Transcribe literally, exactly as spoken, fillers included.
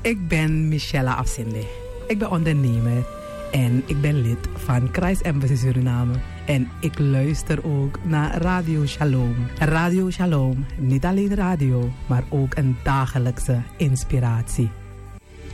Ik ben Michelle Afzinde. Ik ben ondernemer en ik ben lid van Christ Embassy Suriname. En ik luister ook naar Radio Shalom. Radio Shalom, niet alleen radio, maar ook een dagelijkse inspiratie.